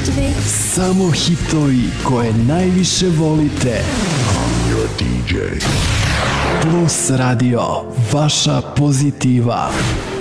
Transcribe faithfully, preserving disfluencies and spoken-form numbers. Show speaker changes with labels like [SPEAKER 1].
[SPEAKER 1] hitovi.
[SPEAKER 2] Samo hitovi koje najviše volite.
[SPEAKER 3] I'm your D J.
[SPEAKER 2] Plus Radio, vaša pozitiva.